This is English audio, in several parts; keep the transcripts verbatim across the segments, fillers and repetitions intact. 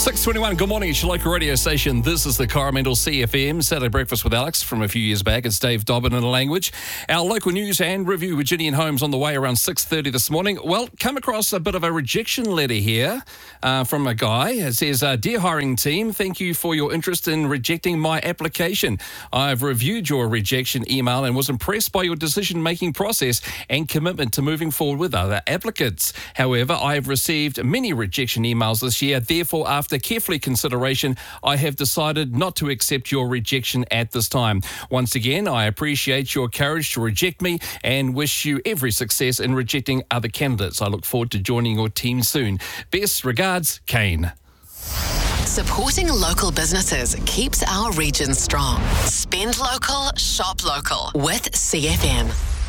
six twenty-one, good morning. It's your local radio station. This is the Coromandel C F M, Saturday Breakfast with Alex from a few years back. It's Dave Dobbin in the language. Our local news and review, Virginian Homes on the way around six thirty this morning. Well, come across a bit of a rejection letter here uh, from a guy. It says, uh, Dear hiring team, thank you for your interest in rejecting my application. I've reviewed your rejection email and was impressed by your decision-making process and commitment to moving forward with other applicants. However, I have received many rejection emails this year. Therefore, after carefully consideration, I have decided not to accept your rejection at this time. Once again, I appreciate your courage to reject me and wish you every success in rejecting other candidates. I look forward to joining your team soon. Best regards, Kane. Supporting local businesses keeps our region strong. Spend local, shop local with C F M.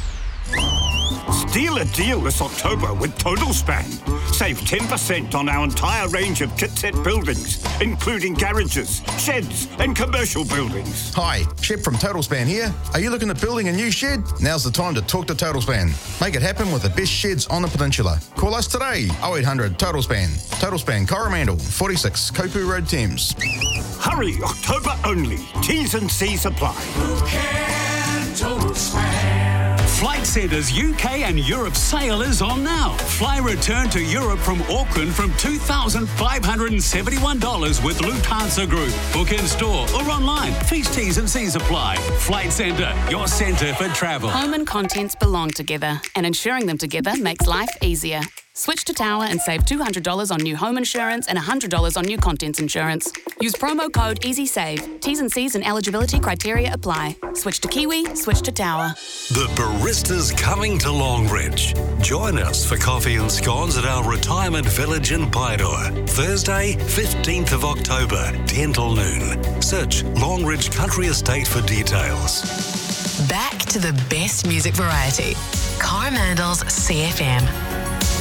Steal a deal this October with Total Span. Save ten percent on our entire range of kit-set buildings, including garages, sheds and commercial buildings. Hi, Shep from Total Span here. Are you looking at building a new shed? Now's the time to talk to Total Span. Make it happen with the best sheds on the peninsula. Call us today, oh eight hundred Total Span. Total Span Coromandel, forty-six Kopu Road, Thames. Hurry, October only. T's and C's apply. Who can Total Span? Flight Centre's U K and Europe sale is on now. Fly return to Europe from Auckland from two thousand five hundred seventy-one dollars with Lufthansa Group. Book in store or online. Fees, T's and C's apply. Flight Centre, your centre for travel. Home and contents belong together, and insuring them together makes life easier. Switch to Tower and save two hundred dollars on new home insurance and one hundred dollars on new contents insurance. Use promo code EasySave. T's and C's and eligibility criteria apply. Switch to Kiwi, switch to Tower. The Baristas coming to Longridge. Join us for coffee and scones at our retirement village in Paeroa. Thursday, fifteenth of October, ten till noon. Search Longridge Country Estate for details. Back to the best music variety. Coromandel's C F M.